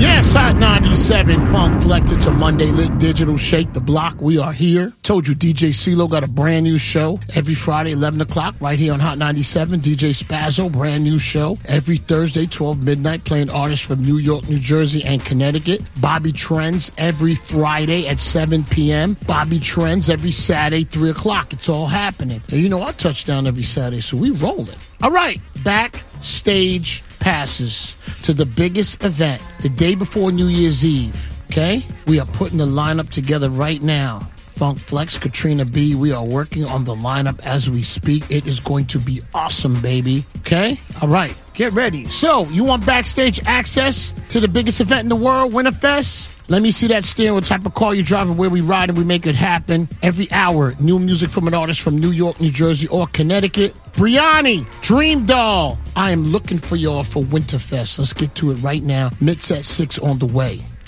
Yes, Hot 97 Funk Flex. It's a Monday Lit Digital Shake the Block. We are here. Told you DJ CeeLo got a brand new show every Friday, 11 o'clock, right here on Hot 97. DJ Spazzo, brand new show. Every Thursday, 12 midnight, playing artists from New York, New Jersey, and Connecticut. Bobby Trends every Friday at 7 p.m. Bobby Trends every Saturday, 3 o'clock. It's all happening. And you know, I touch down every Saturday, so we rolling. All right, backstage passes to the biggest event the day before New Year's Eve, okay? We are putting the lineup together right now. Funk Flex, Katrina B, we are working on the lineup as we speak. It is going to be awesome, baby, okay? All right, get ready. So, you want backstage access to the biggest event in the world, Winterfest? Let me see that steering, what type of car you're driving, where we ride, and we make it happen. Every hour, new music from an artist from New York, New Jersey, or Connecticut. Briani, Dream Doll. I am looking for y'all for Winterfest. Let's get to it right now. Mix at 6 on the way.